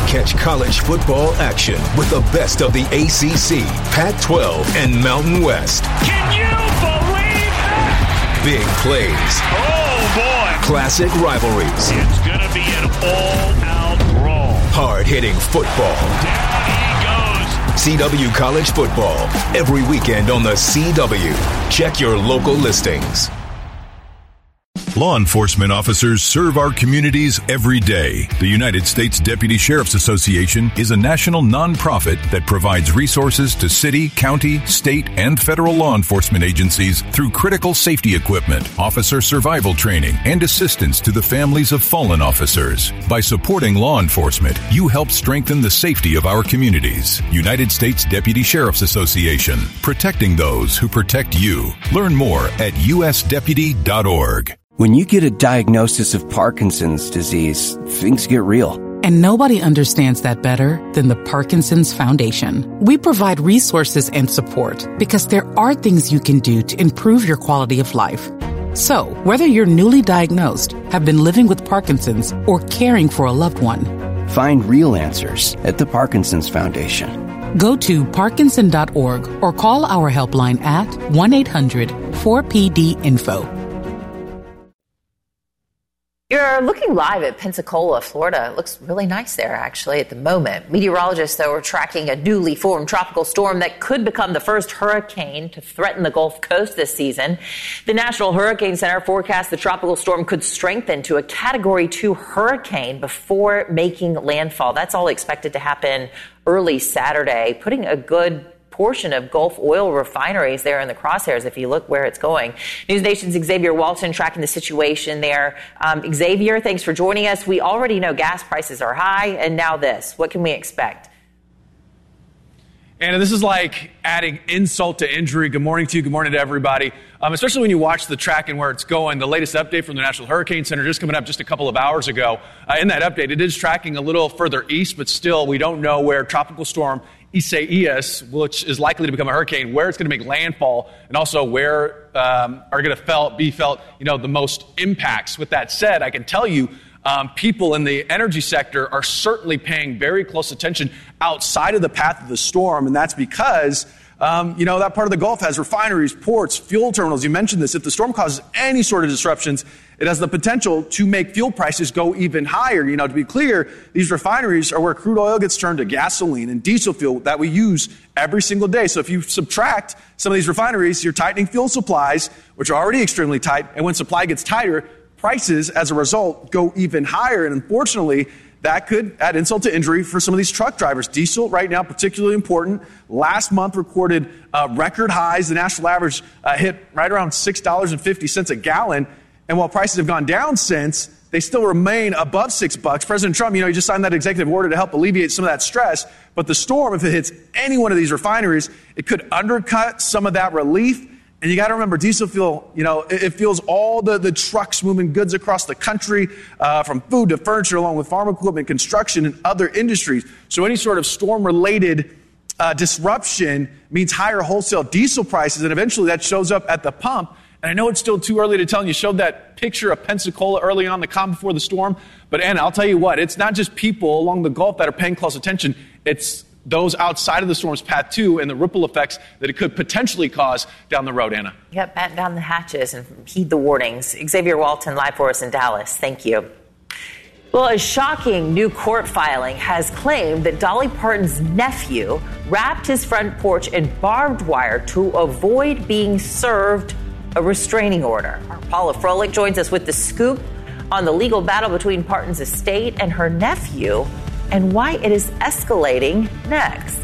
Catch college football action with the best of the ACC, Pac-12, and Mountain West. Can you believe that? Big plays. Oh, boy. Classic rivalries. It's going to be an all-out brawl. Hard-hitting football. Down he goes. CW College Football. Every weekend on the CW. Check your local listings. Law enforcement officers serve our communities every day. The United States Deputy Sheriff's Association is a national nonprofit that provides resources to city, county, state, and federal law enforcement agencies through critical safety equipment, officer survival training, and assistance to the families of fallen officers. By supporting law enforcement, you help strengthen the safety of our communities. United States Deputy Sheriff's Association, protecting those who protect you. Learn more at usdeputy.org. When you get a diagnosis of Parkinson's disease, things get real. And nobody understands that better than the Parkinson's Foundation. We provide resources and support because there are things you can do to improve your quality of life. So, whether you're newly diagnosed, have been living with Parkinson's, or caring for a loved one, find real answers at the Parkinson's Foundation. Go to parkinson.org or call our helpline at 1-800-4PD-INFO. You're looking live at Pensacola, Florida. It looks really nice there, actually, at the moment. Meteorologists, though, are tracking a newly formed tropical storm that could become the first hurricane to threaten the Gulf Coast this season. The National Hurricane Center forecasts the tropical storm could strengthen to a Category 2 hurricane before making landfall. That's all expected to happen early Saturday, putting a good portion of Gulf oil refineries there in the crosshairs if you look where it's going. News Nation's Xavier Walton tracking the situation there. Xavier, thanks for joining us. We already know gas prices are high, and now this. What can we expect? Anna, this is like adding insult to injury. Good morning to you. Good morning to everybody. Especially when you watch the track and where it's going. The latest update from the National Hurricane Center just coming up just a couple of hours ago. In that update, it is tracking a little further east, but still we don't know where Tropical Storm Isaias, which is likely to become a hurricane, where it's going to make landfall, and also where are going to be felt, the most impacts. With that said, I can tell you, people in the energy sector are certainly paying very close attention outside of the path of the storm, and that's because that part of the Gulf has refineries, ports, fuel terminals. You mentioned this. If the storm causes any sort of disruptions, it has the potential to make fuel prices go even higher. To be clear, these refineries are where crude oil gets turned to gasoline and diesel fuel that we use every single day. So if you subtract some of these refineries, you're tightening fuel supplies, which are already extremely tight. And when supply gets tighter, prices, as a result, go even higher. And unfortunately, that could add insult to injury for some of these truck drivers. Diesel right now, particularly important. Last month recorded record highs. The national average hit right around $6.50 a gallon. And while prices have gone down since, they still remain above $6. President Trump, he just signed that executive order to help alleviate some of that stress. But the storm, if it hits any one of these refineries, it could undercut some of that relief. And you got to remember, diesel fuel, it fuels all the trucks moving goods across the country, from food to furniture, along with farm equipment, construction, and other industries. So any sort of storm-related disruption means higher wholesale diesel prices, and eventually that shows up at the pump. And I know it's still too early to tell, and you showed that picture of Pensacola early on, the calm before the storm. But Anna, I'll tell you what, it's not just people along the Gulf that are paying close attention. It's those outside of the storm's path too, and the ripple effects that it could potentially cause down the road, Anna. Yep, batten down the hatches and heed the warnings. Xavier Walton, live for us in Dallas. Thank you. Well, a shocking new court filing has claimed that Dolly Parton's nephew wrapped his front porch in barbed wire to avoid being served a restraining order. Our Paula Froelich joins us with the scoop on the legal battle between Parton's estate and her nephew and why it is escalating next.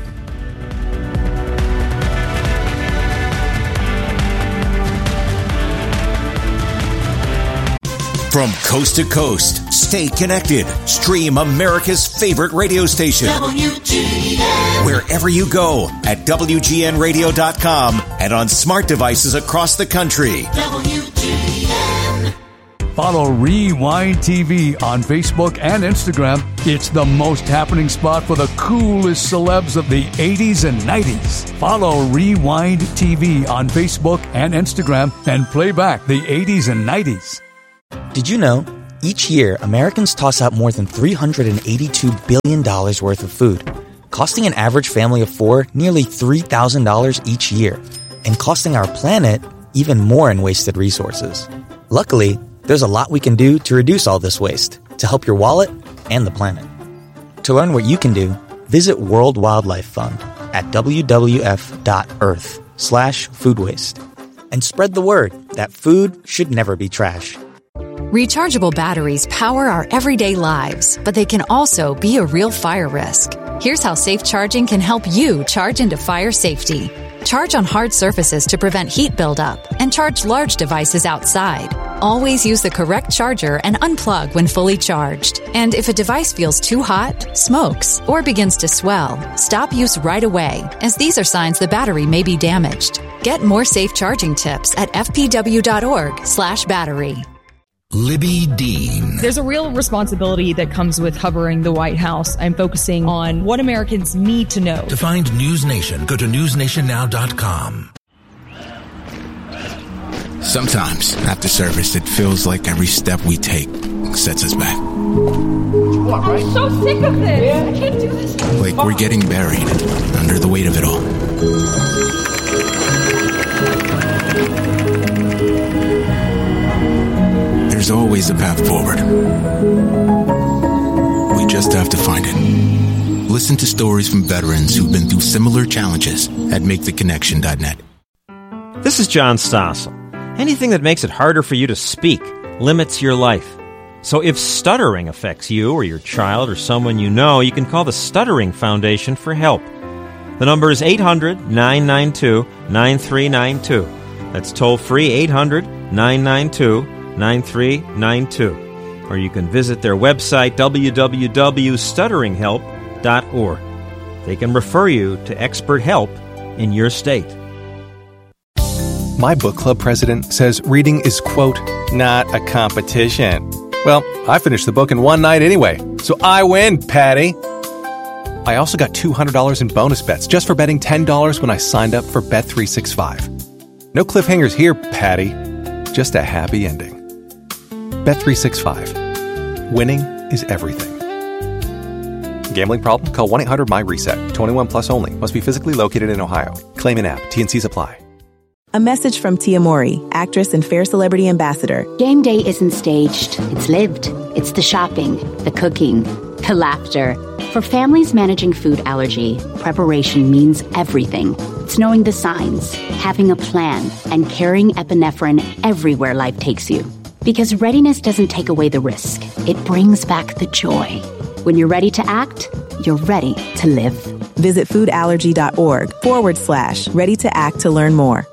From coast to coast, stay connected. Stream America's favorite radio station. WGN. Wherever you go at WGNradio.com and on smart devices across the country. WGN. Follow Rewind TV on Facebook and Instagram. It's the most happening spot for the coolest celebs of the 80s and 90s. Follow Rewind TV on Facebook and Instagram and play back the 80s and 90s. Did you know Each year, Americans toss out more than $382 billion worth of food, costing an average family of four nearly $3,000 each year, and costing our planet even more in wasted resources. Luckily, there's a lot we can do to reduce all this waste, to help your wallet and the planet. To learn what you can do, visit World Wildlife Fund at wwf.earth/food waste. And spread the word that food should never be trash. Rechargeable batteries power our everyday lives, but they can also be a real fire risk. Here's how safe charging can help you charge into fire safety. Charge on hard surfaces to prevent heat buildup, and charge large devices outside. Always use the correct charger and unplug when fully charged. And if a device feels too hot, smokes, or begins to swell, stop use right away, as these are signs the battery may be damaged. Get more safe charging tips at fpw.org/battery. Libby Dean. There's a real responsibility that comes with covering the White House. I'm focusing on what Americans need to know. To find News Nation, go to newsnationnow.com. Sometimes, after service, it feels like every step we take sets us back. I'm so sick of this. I can't do this. Like we're getting buried under the weight of it all. There's always a path forward. We just have to find it. Listen to stories from veterans who've been through similar challenges at MakeTheConnection.net. This is John Stossel. Anything that makes it harder for you to speak limits your life. So if stuttering affects you or your child or someone you know, you can call the Stuttering Foundation for help. The number is 800-992-9392. That's toll-free 800-992-9392. Or you can visit their website, www.stutteringhelp.org. They can refer you to expert help in your state. My book club president says reading is, quote, not a competition. Well, I finished the book in one night anyway, so I win, Patty. I also got $200 in bonus bets just for betting $10 when I signed up for Bet365. No cliffhangers here, Patty. Just a happy ending. Bet365. Winning is everything. Gambling problem? Call 1-800-MY-RESET. 21 plus only. Must be physically located in Ohio. Claim in app. T&Cs apply. A message from Tia Mori, actress and Fair Celebrity Ambassador. Game day isn't staged. It's lived. It's the shopping, the cooking, the laughter. For families managing food allergy, preparation means everything. It's knowing the signs, having a plan, and carrying epinephrine everywhere life takes you. Because readiness doesn't take away the risk. It brings back the joy. When you're ready to act, you're ready to live. Visit foodallergy.org/ready to act to learn more.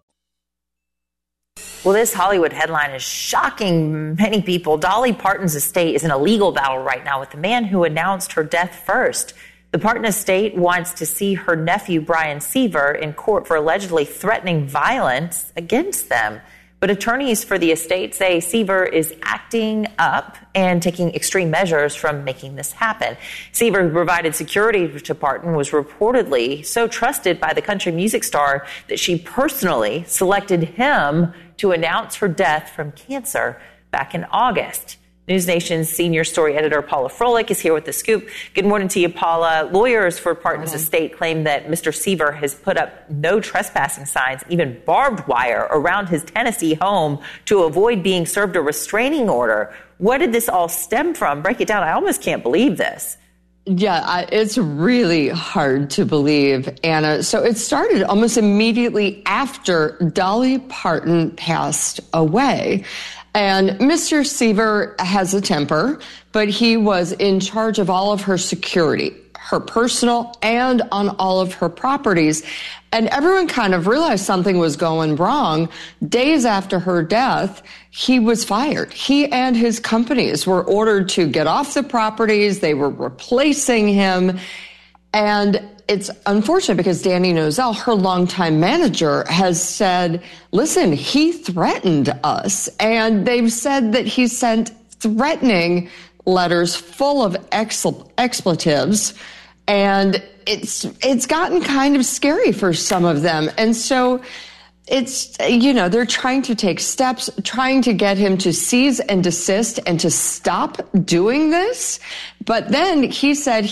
Well, this Hollywood headline is shocking many people. Dolly Parton's estate is in a legal battle right now with the man who announced her death first. The Parton estate wants to see her nephew, Brian Seaver, in court for allegedly threatening violence against them. But attorneys for the estate say Seaver is acting up and taking extreme measures from making this happen. Seaver, who provided security to Parton, was reportedly so trusted by the country music star that she personally selected him to announce her death from cancer back in August. News Nation's senior story editor Paula Froelich is here with the scoop. Good morning to you, Paula. Lawyers for Parton's estate claim that Mr. Seaver has put up no trespassing signs, even barbed wire, around his Tennessee home to avoid being served a restraining order. What did this all stem from? Break it down. I almost can't believe this. Yeah, it's really hard to believe, Anna. So it started almost immediately after Dolly Parton passed away. And Mr. Seaver has a temper, but he was in charge of all of her security, her personal and on all of her properties. And everyone kind of realized something was going wrong. Days after her death, he was fired. He and his companies were ordered to get off the properties. They were replacing him. And it's unfortunate because Danny Nozell, her longtime manager, has said, listen, he threatened us. And they've said that he sent threatening letters full of expletives. And it's gotten kind of scary for some of them. And so it's, they're trying to take steps, trying to get him to cease and desist and to stop doing this. But then he said